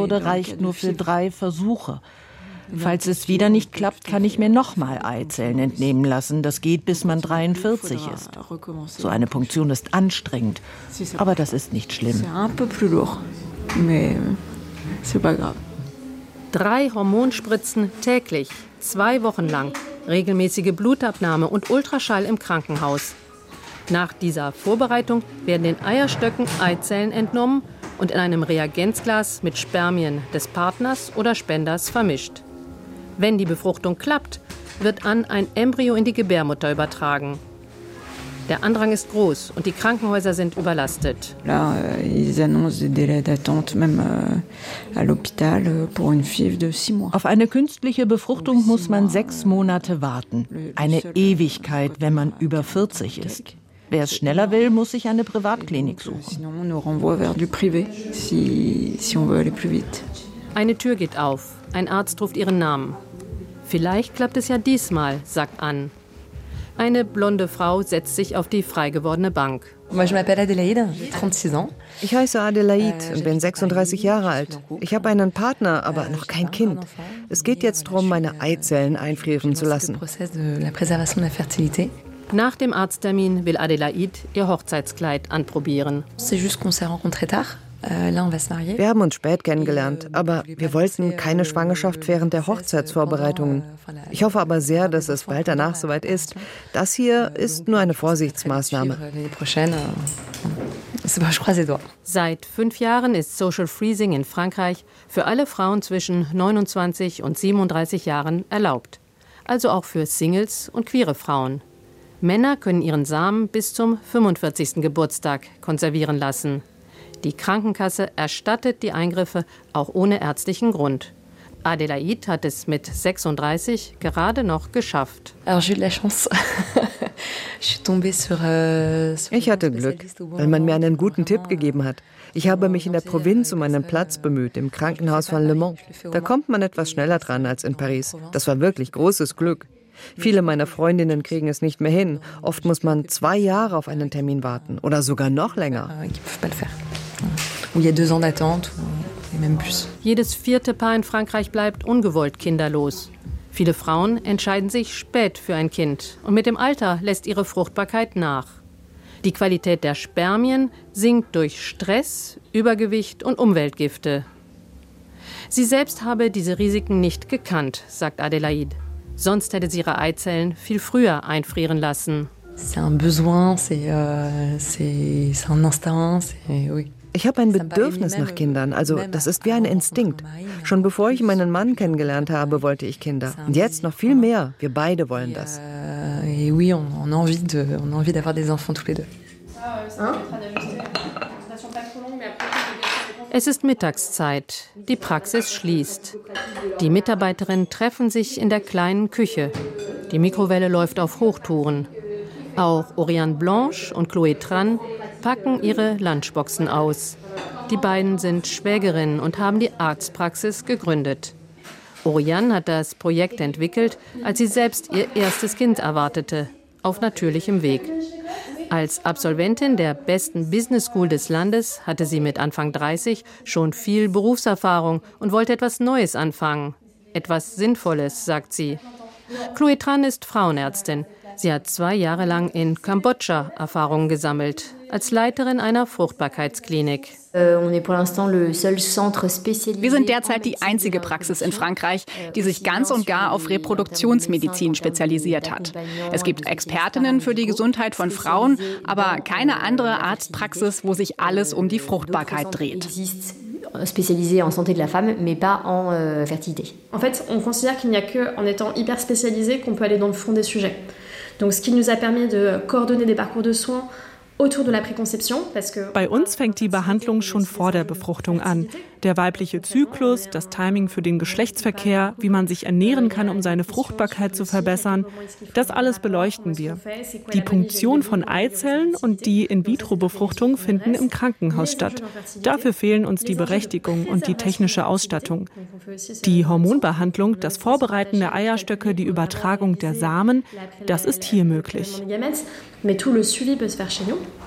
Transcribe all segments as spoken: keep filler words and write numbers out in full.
Methode reicht nur für drei Versuche. Falls es wieder nicht klappt, kann ich mir nochmal Eizellen entnehmen lassen. Das geht, bis man dreiundvierzig ist. So eine Punktion ist anstrengend, aber das ist nicht schlimm. Drei Hormonspritzen täglich, zwei Wochen lang, regelmäßige Blutabnahme und Ultraschall im Krankenhaus. Nach dieser Vorbereitung werden den Eierstöcken Eizellen entnommen und in einem Reagenzglas mit Spermien des Partners oder Spenders vermischt. Wenn die Befruchtung klappt, wird an ein Embryo in die Gebärmutter übertragen. Der Andrang ist groß und die Krankenhäuser sind überlastet. Auf eine künstliche Befruchtung muss man sechs Monate warten. Eine Ewigkeit, wenn man über vierzig ist. Wer es schneller will, muss sich eine Privatklinik suchen. Eine Tür geht auf. Ein Arzt ruft ihren Namen. Vielleicht klappt es ja diesmal, sagt Anne. Eine blonde Frau setzt sich auf die frei gewordene Bank. Ich heiße Adelaide und bin sechsunddreißig Jahre alt. Ich habe einen Partner, aber noch kein Kind. Es geht jetzt darum, meine Eizellen einfrieren zu lassen. Nach dem Arzttermin will Adelaide ihr Hochzeitskleid anprobieren. Wir haben uns spät kennengelernt, aber wir wollten keine Schwangerschaft während der Hochzeitsvorbereitungen. Ich hoffe aber sehr, dass es bald danach soweit ist. Das hier ist nur eine Vorsichtsmaßnahme. Seit fünf Jahren ist Social Freezing in Frankreich für alle Frauen zwischen neunundzwanzig und siebenunddreißig Jahren erlaubt. Also auch für Singles und queere Frauen. Männer können ihren Samen bis zum fünfundvierzigsten Geburtstag konservieren lassen. Die Krankenkasse erstattet die Eingriffe auch ohne ärztlichen Grund. Adelaide hat es mit sechsunddreißig gerade noch geschafft. Ich hatte Glück, weil man mir einen guten Tipp gegeben hat. Ich habe mich in der Provinz um einen Platz bemüht, im Krankenhaus von Le Mans. Da kommt man etwas schneller dran als in Paris. Das war wirklich großes Glück. Viele meiner Freundinnen kriegen es nicht mehr hin. Oft muss man zwei Jahre auf einen Termin warten oder sogar noch länger. Jedes vierte Paar in Frankreich bleibt ungewollt kinderlos. Viele Frauen entscheiden sich spät für ein Kind und mit dem Alter lässt ihre Fruchtbarkeit nach. Die Qualität der Spermien sinkt durch Stress, Übergewicht und Umweltgifte. Sie selbst habe diese Risiken nicht gekannt, sagt Adelaide. Sonst hätte sie ihre Eizellen viel früher einfrieren lassen. Ich habe ein Bedürfnis nach Kindern, also das ist wie ein Instinkt. Schon bevor ich meinen Mann kennengelernt habe, wollte ich Kinder. Und jetzt noch viel mehr. Wir beide wollen das. Es ist Mittagszeit. Die Praxis schließt. Die Mitarbeiterinnen treffen sich in der kleinen Küche. Die Mikrowelle läuft auf Hochtouren. Auch Oriane Blanche und Chloé Tran packen ihre Lunchboxen aus. Die beiden sind Schwägerinnen und haben die Arztpraxis gegründet. Oriane hat das Projekt entwickelt, als sie selbst ihr erstes Kind erwartete, auf natürlichem Weg. Als Absolventin der besten Business School des Landes hatte sie mit Anfang dreißig schon viel Berufserfahrung und wollte etwas Neues anfangen. Etwas Sinnvolles, sagt sie. Chloé Tran ist Frauenärztin. Sie hat zwei Jahre lang in Kambodscha Erfahrungen gesammelt, als Leiterin einer Fruchtbarkeitsklinik. Wir sind derzeit die einzige Praxis in Frankreich, die sich ganz und gar auf Reproduktionsmedizin spezialisiert hat. Es gibt Expertinnen für die Gesundheit von Frauen, aber keine andere Arztpraxis, wo sich alles um die Fruchtbarkeit dreht. Spécialisée en santé de la femme, mais pas en euh, fertilité. En fait, on considère qu'il n'y a que en étant hyper spécialisé qu'on peut aller dans le fond des sujets. Donc, ce qui nous a permis de coordonner des parcours de soins autour de la préconception, parce que bei uns fängt die Behandlung schon vor der Befruchtung an. Der weibliche Zyklus, das Timing für den Geschlechtsverkehr, wie man sich ernähren kann, um seine Fruchtbarkeit zu verbessern, das alles beleuchten wir. Die Punktion von Eizellen und die In-vitro-Befruchtung finden im Krankenhaus statt. Dafür fehlen uns die Berechtigung und die technische Ausstattung. Die Hormonbehandlung, das Vorbereiten der Eierstöcke, die Übertragung der Samen, das ist hier möglich.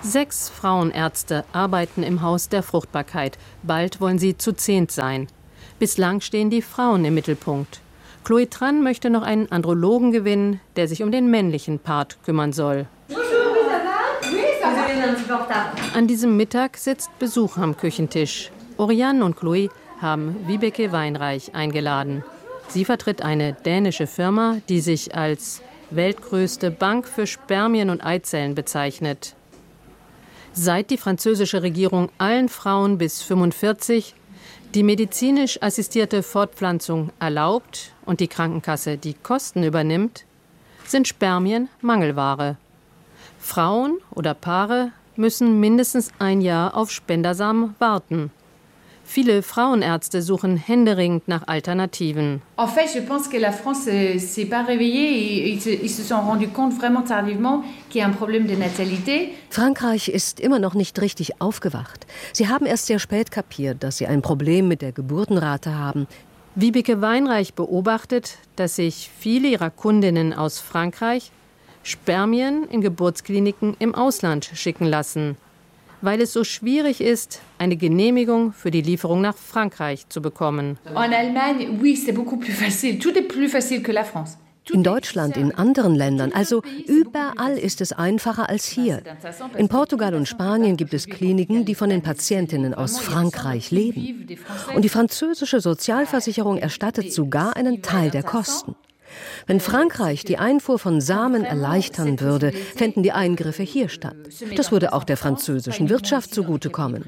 Sechs Frauenärzte arbeiten im Haus der Fruchtbarkeit. Bald wollen sie zu zehnt sein. Bislang stehen die Frauen im Mittelpunkt. Chloé Tran möchte noch einen Andrologen gewinnen, der sich um den männlichen Part kümmern soll. An diesem Mittag sitzt Besuch am Küchentisch. Oriane und Chloé haben Vibeke Weinreich eingeladen. Sie vertritt eine dänische Firma, die sich als weltgrößte Bank für Spermien und Eizellen bezeichnet. Seit die französische Regierung allen Frauen bis fünfundvierzig die medizinisch assistierte Fortpflanzung erlaubt und die Krankenkasse die Kosten übernimmt, sind Spermien Mangelware. Frauen oder Paare müssen mindestens ein Jahr auf Spendersamen warten. Viele Frauenärzte suchen händeringend nach Alternativen. En fait, je pense que la France s'est pas réveillée. Ils se, ils se sont rendus compte vraiment tardivement qu'il y a un problème de natalité. Frankreich ist immer noch nicht richtig aufgewacht. Sie haben erst sehr spät kapiert, dass sie ein Problem mit der Geburtenrate haben. Vibeke Weinreich beobachtet, dass sich viele ihrer Kundinnen aus Frankreich Spermien in Geburtskliniken im Ausland schicken lassen, weil es so schwierig ist, eine Genehmigung für die Lieferung nach Frankreich zu bekommen. In Deutschland, in anderen Ländern, also überall ist es einfacher als hier. In Portugal und Spanien gibt es Kliniken, die von den Patientinnen aus Frankreich leben. Und die französische Sozialversicherung erstattet sogar einen Teil der Kosten. Wenn Frankreich die Einfuhr von Samen erleichtern würde, fänden die Eingriffe hier statt. Das würde auch der französischen Wirtschaft zugutekommen.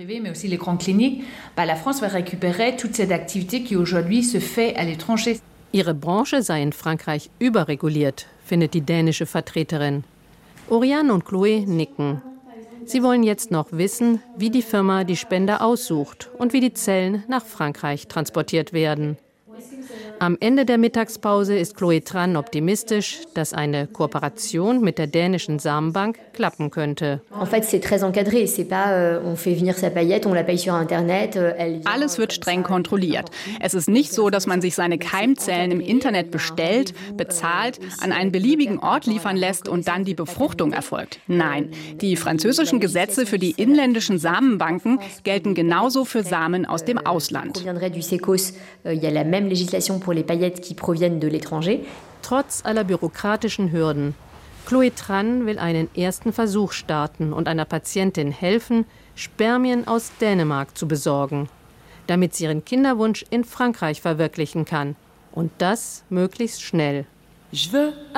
Ihre Branche sei in Frankreich überreguliert, findet die dänische Vertreterin. Oriane und Chloé nicken. Sie wollen jetzt noch wissen, wie die Firma die Spender aussucht und wie die Zellen nach Frankreich transportiert werden. Am Ende der Mittagspause ist Chloé Tran optimistisch, dass eine Kooperation mit der dänischen Samenbank klappen könnte. Alles wird streng kontrolliert. Es ist nicht so, dass man sich seine Keimzellen im Internet bestellt, bezahlt, an einen beliebigen Ort liefern lässt und dann die Befruchtung erfolgt. Nein, die französischen Gesetze für die inländischen Samenbanken gelten genauso für Samen aus dem Ausland. Trotz aller bürokratischen Hürden. Chloé Tran will einen ersten Versuch starten und einer Patientin helfen, Spermien aus Dänemark zu besorgen, damit sie ihren Kinderwunsch in Frankreich verwirklichen kann. Und das möglichst schnell.